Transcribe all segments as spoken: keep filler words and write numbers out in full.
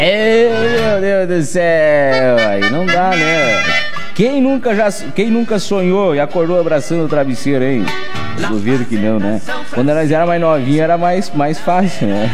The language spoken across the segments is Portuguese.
Meu Deus do céu, aí não dá, né? Quem nunca, já, quem nunca sonhou e acordou abraçando o travesseiro, hein? Eu duvido que não, né? Quando nós era mais novinhos era mais, mais fácil, né?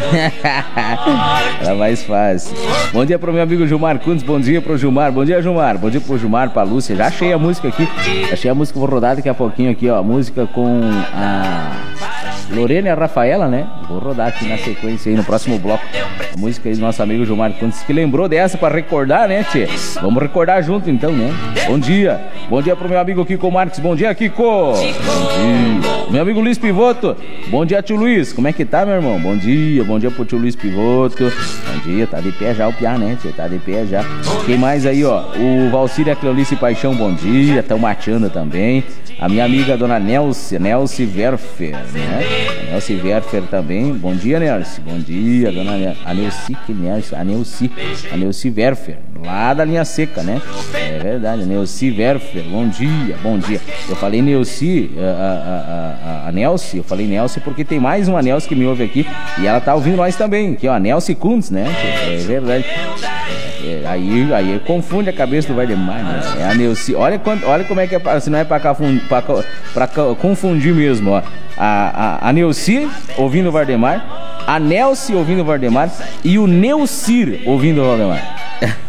Era mais fácil. Bom dia pro meu amigo Gilmar Kundes, bom dia pro Gilmar, bom dia Gilmar, bom dia pro Gilmar, pra Lúcia. Já achei a música aqui, achei a música, vou rodar daqui a pouquinho aqui, ó. A música com a Lorena e a Rafaela, né? Vou rodar aqui na sequência aí no próximo bloco. A música aí do nosso amigo Gilmar Kundes, que lembrou dessa pra recordar, né, tchê? Vamos recordar junto então, né? Bom dia, bom dia pro meu amigo Kiko Marques, bom dia, Kiko! Bom dia. Meu amigo Luiz Pivoto, bom dia, tio Luiz, como é que tá, meu irmão? Bom dia, bom dia pro tio Luiz Pivoto. Bom dia, tá de pé já o piá, né, tio? Tá de pé já. Quem mais aí, ó? O Valcírio e a Cleolice Paixão, bom dia, tão mateando também. A minha amiga dona Nelce, Nelce Werfer, né? A Nelce Werfer também, bom dia, Nelce, bom dia, dona a Nelce, que Nelce, a Nelce, a Nelce Werfer, lá da linha seca, né? É verdade, a Nelce Werfer, bom dia, bom dia. Eu falei Nelce, a, a, a, a Nelce, eu falei Nelce porque tem mais uma Nelce que me ouve aqui e ela tá ouvindo nós também, que é a Nelce Kundes, né? É verdade. É, aí, aí confunde a cabeça do Vardemar, né? É a Neuci. Olha, quanto, olha como é que é, se não é pra, pra, pra, pra confundir mesmo, ó. A, a, a Neuci ouvindo o Vardemar, a Nelce ouvindo o Vardemar e o Neucir ouvindo o Vardemar.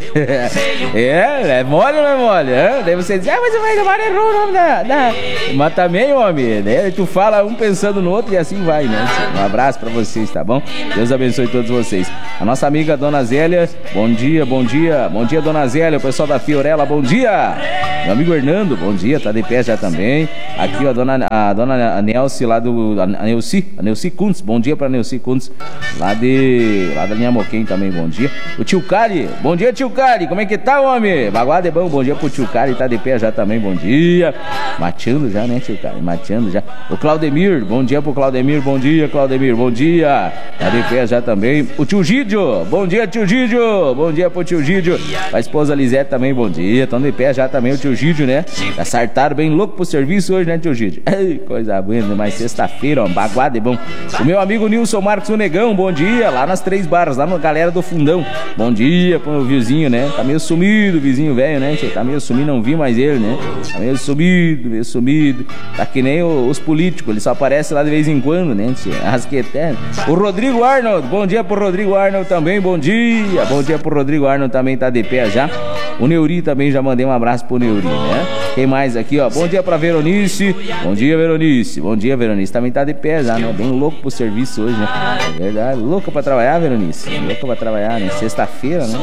É, é mole ou não é mole? É? Daí você diz, ah, mas o Vardemar errou o nome da, da... Mas também, homem, né? Tu fala um pensando no outro e assim vai, né? Um abraço pra vocês, tá bom? Deus abençoe todos vocês. A nossa amiga Dona Zélia, bom dia, bom dia. Bom dia, Dona Zélia, o pessoal da Fiorella, bom dia. Meu amigo Hernando, bom dia, tá de pé já também. Aqui, ó, a dona, a dona Nelce lá do... A Neuci, a Neuci Kundes, bom dia pra Neuci Kundes, lá de... Lá da linha Moquém também, bom dia. O tio Cari, bom dia, tio Cari, como é que tá, homem? Baguada é bom, bom dia pro tio Cari, tá de pé já também, bom dia. Mateando já, né, tio Cari, mateando já. O Claudemir, bom dia pro Claudemir, bom dia, Claudemir, bom dia. Tá de pé já também. O tio Gídio, bom dia, tio Gídio, bom dia pro tio Gídio. A esposa Lisete também, bom dia, tão de pé já também o tio Gídio, né? Acertaram bem louco pro serviço hoje, né, tio Gídio? Ei, coisa boa, mas sexta-feira, ó, baguada é bom. O meu amigo Nilson Marcos, o Negão, bom dia, lá nas Três Barras, lá na galera do Fundão. Bom dia pro meu vizinho, né? Tá meio sumido o vizinho velho, né? Tá meio sumido, não vi mais ele, né? Tá meio sumido, meio sumido. Tá que nem os políticos, ele só aparece lá de vez em quando, né? Rasqueté. O Rodrigo Arnold, bom dia pro Rodrigo Arnold também, bom dia. Bom dia pro Rodrigo Arnold também, tá de pé já. O Neuri também, já mandei um abraço pro Neuri, né? Quem mais aqui, ó? Bom dia pra Veronice. Bom dia, Veronice. Bom dia, Veronice. Também tá de pé já, né? Bem louco pro serviço hoje, né? É verdade. Louca pra trabalhar, Veronice. Louca pra trabalhar, né? Sexta-feira, né?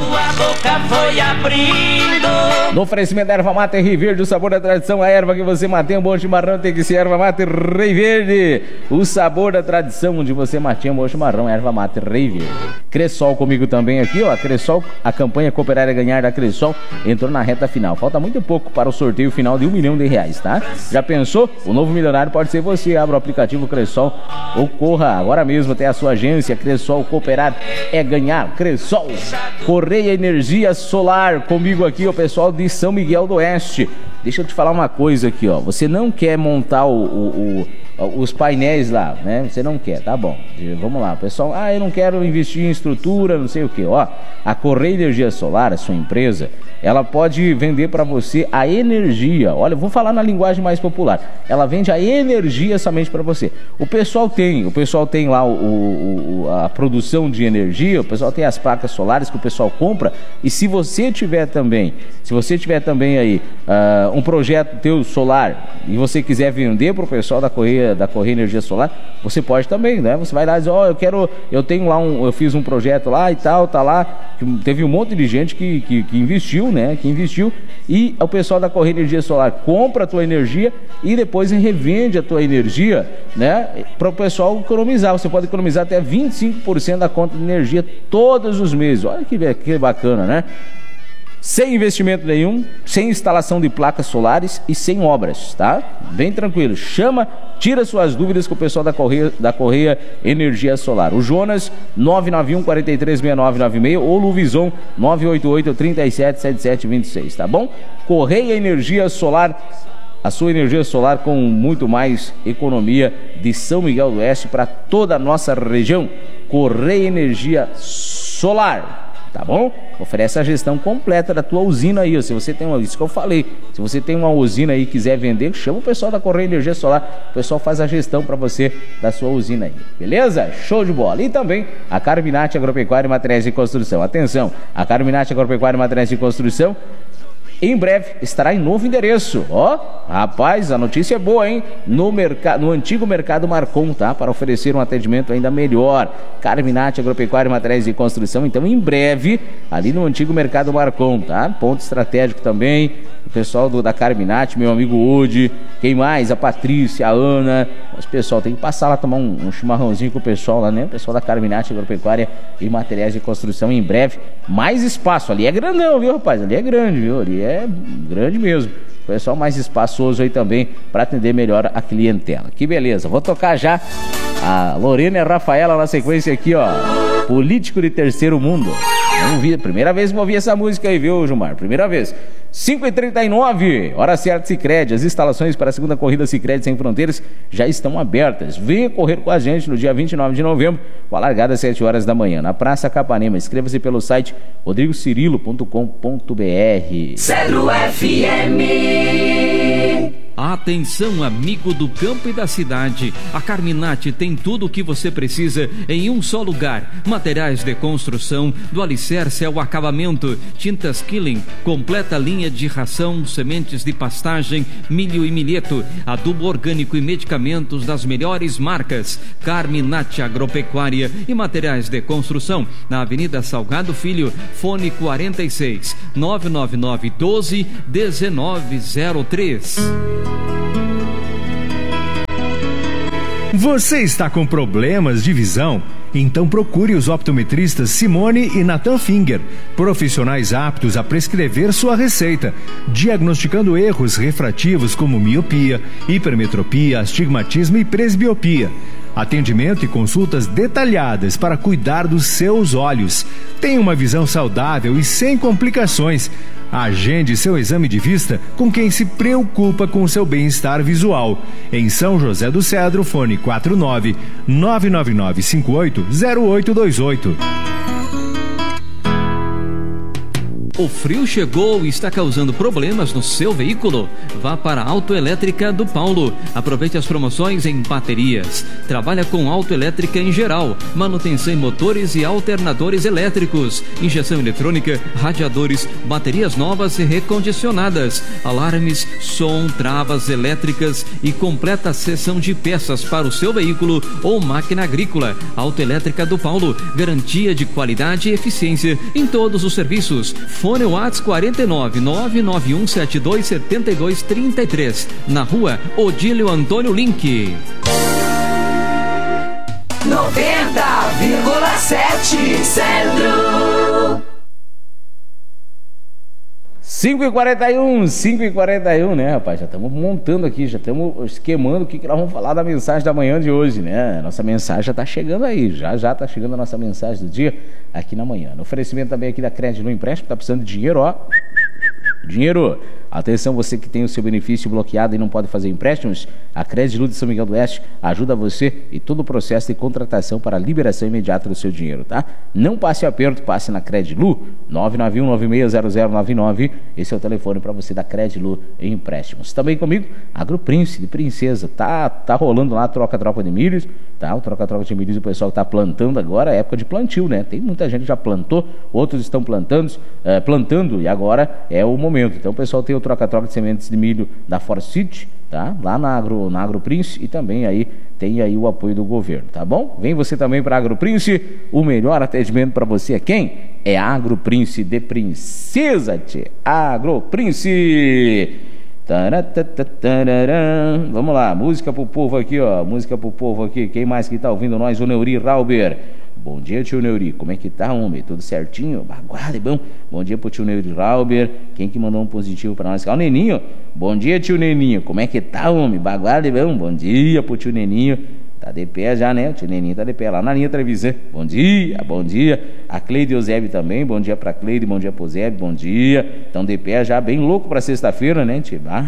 No oferecimento da erva mate Rei Verde, o sabor da tradição, a erva que você mate um bom chimarrão tem que ser erva mate Rei Verde. O sabor da tradição onde você mate um bom chimarrão, erva mate Rei Verde. Cressol comigo também aqui, ó. Cressol, a campanha Cooperar é Ganhar da Cressol entrou na reta final. Falta muito pouco para o sorteio final de um milhão de reais, tá? Já pensou? O novo milionário pode ser você. Abra o aplicativo Cressol ou corra agora mesmo até a sua agência. Cressol, Cooperar é Ganhar. Cressol, Correia Energia Solar, comigo aqui o pessoal de São Miguel do Oeste. Deixa eu te falar uma coisa aqui, ó. Você não quer montar o, o, o, os painéis lá, né? Você não quer, tá bom. Vamos lá, pessoal. Ah, eu não quero investir em estrutura, não sei o que. Ó, a Correia Energia Solar, a sua empresa, ela pode vender para você a energia. Olha, eu vou falar na linguagem mais popular. Ela vende a energia somente para você. O pessoal tem, o pessoal tem lá o, o, a produção de energia, o pessoal tem as placas solares que o pessoal compra. E se você tiver também, se você tiver também aí uh, um projeto teu solar e você quiser vender para o pessoal da Correia, da Correia Energia Solar, você pode também, né? Você vai lá e diz, ó, oh, eu quero, eu tenho lá um, eu fiz um projeto lá e tal, tá lá. Teve um monte de gente que, que, que investiu, né? Que investiu e o pessoal da Correia Energia Solar compra a tua energia e depois revende a tua energia, né? Para o pessoal economizar. Você pode economizar até vinte e cinco por cento da conta de energia todos os meses. Olha que, que bacana, né? Sem investimento nenhum, sem instalação de placas solares e sem obras, tá? Bem tranquilo. Chama, tira suas dúvidas com o pessoal da Correia, da Correia Energia Solar. O Jonas, nove nove um, quatro três seis nove nove seis ou Luvison, nove oito oito, três sete, sete sete dois seis, tá bom? Correia Energia Solar, a sua energia solar com muito mais economia de São Miguel do Oeste para toda a nossa região. Correia Energia Solar. tá bom? Oferece a gestão completa da tua usina aí, ó. Se você tem uma, isso que eu falei, se você tem uma usina aí e quiser vender, chama o pessoal da Correia Energia Solar, o pessoal faz a gestão para você da sua usina aí, beleza? Show de bola. E também a Carminati Agropecuária e Materiais de Construção. Atenção, a Carminati Agropecuária e Materiais de Construção em breve estará em novo endereço. Ó, rapaz, a notícia é boa, hein? No, mercado, no antigo Mercado Marcon, tá? Para oferecer um atendimento ainda melhor. Carminati Agropecuária e Materiais de Construção. Então, em breve, ali no antigo Mercado Marcon, tá? Ponto estratégico também. O pessoal do, da Carminati, meu amigo Udi. Quem mais? A Patrícia, a Ana. Mas, pessoal, tem que passar lá, tomar um, um chimarrãozinho com o pessoal lá, né? O pessoal da Carminati Agropecuária e Materiais de Construção. Em breve, mais espaço. Ali é grandão, viu, rapaz? Ali é grande, viu? Ali é grande mesmo. O pessoal mais espaçoso aí também para atender melhor a clientela. Que beleza. Vou tocar já a Lorena e a Rafaela na sequência aqui, ó. Político de Terceiro Mundo. Vamos ouvir. Primeira vez que eu ouvi essa música aí, viu, Gilmar? Primeira vez. cinco e trinta e nove, hora certa Sicredi. As instalações para a segunda corrida Sicredi Sem Fronteiras já estão abertas. Venha correr com a gente no dia vinte e nove de novembro, com a largada às sete horas da manhã, na Praça Capanema. Inscreva-se pelo site rodrigo cirilo ponto com ponto br. Celo F M. Atenção, amigo do campo e da cidade. A Carminati tem tudo o que você precisa em um só lugar. Materiais de construção, do alicerce ao acabamento, tintas Killing, completa linha de ração, sementes de pastagem, milho e milheto, adubo orgânico e medicamentos das melhores marcas. Carminati Agropecuária e Materiais de Construção, na Avenida Salgado Filho, fone quarenta e seis, nove nove nove, doze, dezenove zero três. Você está com problemas de visão? Então procure os optometristas Simone e Nathan Finger, profissionais aptos a prescrever sua receita, diagnosticando erros refrativos como miopia, hipermetropia, astigmatismo e presbiopia. Atendimento e consultas detalhadas para cuidar dos seus olhos. Tenha uma visão saudável e sem complicações. Agende seu exame de vista com quem se preocupa com o seu bem-estar visual. Em São José do Cedro, fone quatro nove nove nove nove cinco oito zero oito dois oito. O frio chegou e está causando problemas no seu veículo? Vá para a Autoelétrica do Paulo. Aproveite as promoções em baterias. Trabalha com autoelétrica em geral, manutenção em motores e alternadores elétricos, injeção eletrônica, radiadores, baterias novas e recondicionadas, alarmes, som, travas elétricas e completa seção de peças para o seu veículo ou máquina agrícola. Autoelétrica do Paulo, garantia de qualidade e eficiência em todos os serviços. Fone WhatsApp quarenta e nove, nove nove um sete dois sete dois três três, na rua Odílio Antônio Link. noventa vírgula sete Centro. cinco e quarenta e um, cinco e quarenta e um, né, rapaz? Já estamos montando aqui, já estamos esquemando o que, que nós vamos falar da mensagem da manhã de hoje, né? Nossa mensagem já está chegando aí, já já está chegando a nossa mensagem do dia aqui na manhã. No oferecimento também aqui da Crédito no Empréstimo, está precisando de dinheiro, ó. Dinheiro. Atenção, você que tem o seu benefício bloqueado e não pode fazer empréstimos, a Credilu de São Miguel do Oeste ajuda você e todo o processo de contratação para a liberação imediata do seu dinheiro, tá? Não passe aperto, passe na Credilu, nove nove um nove seis zero zero nove nove, esse é o telefone para você da Credilu em empréstimos. Também comigo, Agroprince de Princesa, tá, tá rolando lá a troca-troca de milhos, tá? O troca-troca de milhos, o pessoal que tá plantando agora, é época de plantio, né? Tem muita gente que já plantou, outros estão plantando, é, plantando e agora é o momento. Então o pessoal tem o troca-troca de sementes de milho da Forsyth, tá? Lá na Agro, na Agroprince, e também aí tem aí o apoio do governo, tá bom? Vem você também para a Agroprince, o melhor atendimento para você é quem? É a Agroprince de Princesa, tchê. Agroprince. Taratatatararam. Vamos lá, música pro povo aqui, ó, música pro povo aqui. Quem mais que tá ouvindo nós? O Neuri Rauber. Bom dia, tio Neuri, como é que tá, homem? Tudo certinho? Baguale, bom. Bom dia pro tio Neuri Rauber. Quem que mandou um positivo pra nós? Ah, o Neninho. Bom dia, tio Neninho, como é que tá, homem? Baguale, bom. Bom dia pro tio Neninho. Tá de pé já, né? O tio Neninho tá de pé lá na linha televisão. Bom dia, bom dia. A Cleide e o Zébio também. Bom dia pra Cleide, bom dia pro Zébio, bom dia. Estão de pé já, bem louco pra sexta-feira, né, tio? Ah,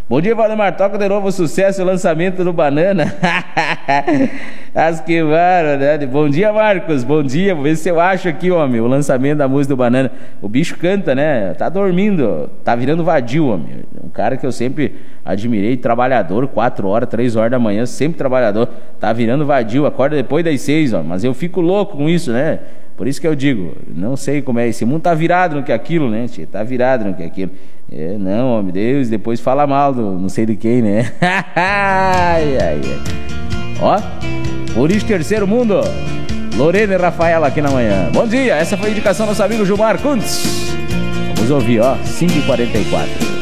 Bom dia, Valdemar. Toca de novo o sucesso, o lançamento do Banana. As que né? Bom dia, Marcos. Bom dia. Vou ver se eu acho aqui, homem, o lançamento da música do Banana. O bicho canta, né? Tá dormindo. Tá virando vadio, homem. Um cara que eu sempre admirei, trabalhador, quatro horas, três horas da manhã, sempre trabalhador. Tá virando vadio. Acorda depois das seis, ó. Mas eu fico louco com isso, né? Por isso que eu digo, não sei como é. Esse mundo tá virado no que aquilo, né, tia? Tá virado no que aquilo. É, não, homem, Deus, depois fala mal do não sei de quem, né? Ai, ai, ai. Ó, por isso, terceiro mundo. Lorena e Rafaela aqui na manhã. Bom dia, essa foi a indicação do nosso amigo Gilmar Kuntz. Vamos ouvir, ó, cinco e quarenta e quatro.